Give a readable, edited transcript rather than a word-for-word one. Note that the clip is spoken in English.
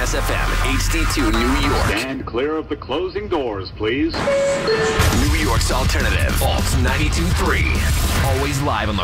Kiss FM, HD2 New York. Stand clear of the closing doors, please. New York's alternative, Alt 92.3. Always live on the